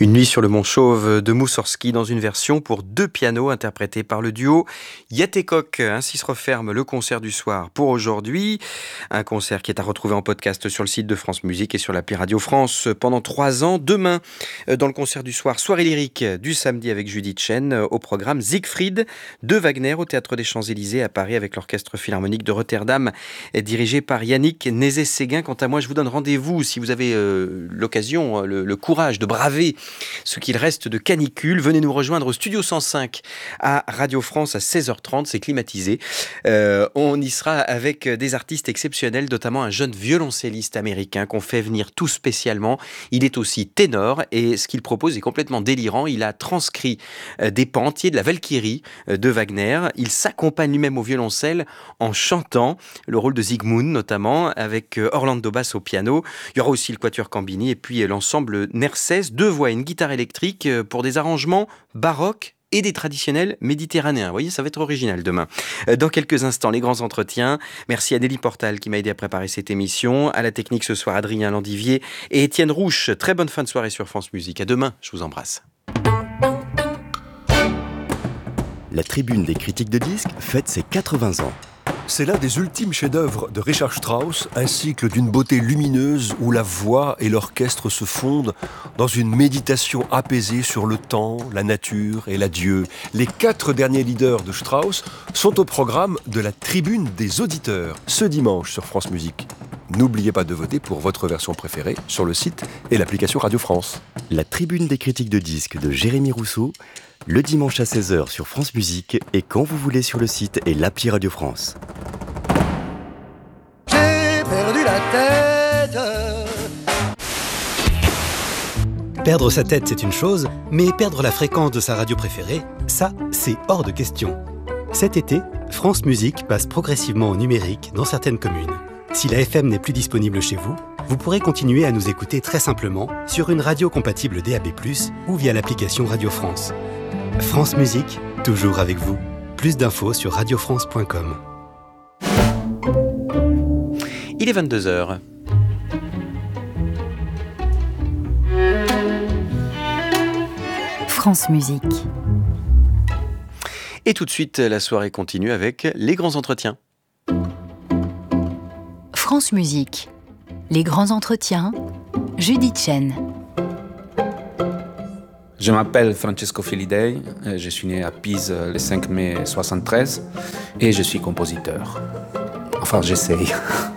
Une nuit sur le Mont Chauve de Moussorgsky dans une version pour 2 pianos interprétée par le duo Yatekok. Ainsi se referme le concert du soir pour aujourd'hui. Un concert qui est à retrouver en podcast sur le site de France Musique et sur l'appli Radio France pendant 3 ans. Demain, dans le concert du soir, soirée lyrique du samedi avec Judith Chen au programme Siegfried de Wagner au Théâtre des Champs-Élysées à Paris avec l'Orchestre Philharmonique de Rotterdam dirigé par Yannick Nézet-Séguin. Quant à moi, je vous donne rendez-vous si vous avez l'occasion, le courage de braver ce qu'il reste de canicule. Venez nous rejoindre au Studio 105 à Radio France à 16h30, c'est climatisé. On y sera avec des artistes exceptionnels, notamment un jeune violoncelliste américain qu'on fait venir tout spécialement. Il est aussi ténor et ce qu'il propose est complètement délirant. Il a transcrit des pans entiers de la Valkyrie de Wagner. Il s'accompagne lui-même au violoncelle en chantant le rôle de Siegmund notamment, avec Orlando Bass au piano. Il y aura aussi le Quatuor Cambini et puis l'ensemble Nersès, 2 voix et une guitare électrique pour des arrangements baroques et des traditionnels méditerranéens. Vous voyez, ça va être original demain. Dans quelques instants, les grands entretiens. Merci à Nelly Portal qui m'a aidé à préparer cette émission. À la technique ce soir, Adrien Landivier et Étienne Rouche. Très bonne fin de soirée sur France Musique. À demain, je vous embrasse. La Tribune des critiques de disques fête ses 80 ans. C'est l'un des ultimes chefs-d'œuvre de Richard Strauss, un cycle d'une beauté lumineuse où la voix et l'orchestre se fondent dans une méditation apaisée sur le temps, la nature et l'adieu. Les 4 derniers leaders de Strauss sont au programme de la Tribune des auditeurs, ce dimanche sur France Musique. N'oubliez pas de voter pour votre version préférée sur le site et l'application Radio France. La Tribune des critiques de disques de Jérémy Rousseau, le dimanche à 16h sur France Musique et quand vous voulez sur le site et l'appli Radio France. J'ai perdu la tête. Perdre sa tête, c'est une chose, mais perdre la fréquence de sa radio préférée, ça, c'est hors de question. Cet été, France Musique passe progressivement au numérique dans certaines communes. Si la FM n'est plus disponible chez vous, vous pourrez continuer à nous écouter très simplement sur une radio compatible DAB+, ou via l'application Radio France. France Musique, toujours avec vous. Plus d'infos sur radiofrance.com. Il est 22h. France Musique. Et tout de suite, la soirée continue avec les grands entretiens. France Musique. Les grands entretiens. Judith Chen. Je m'appelle Francesco Filidei, je suis né à Pise le 5 mai 1973 et je suis compositeur. Enfin, j'essaye.